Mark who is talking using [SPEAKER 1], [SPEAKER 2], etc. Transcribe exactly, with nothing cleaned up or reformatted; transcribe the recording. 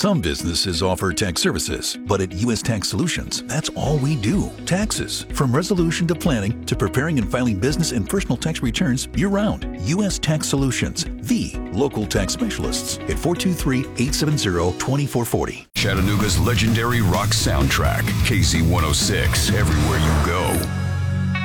[SPEAKER 1] Some businesses offer tax services, but at U S Tax Solutions, that's all we do. Taxes. From resolution to planning to preparing and filing business and personal tax returns year-round. U S Tax Solutions, the local tax specialists at four two three, eight seven zero, two four four zero.
[SPEAKER 2] Chattanooga's legendary rock soundtrack, K Z one oh six, everywhere you go.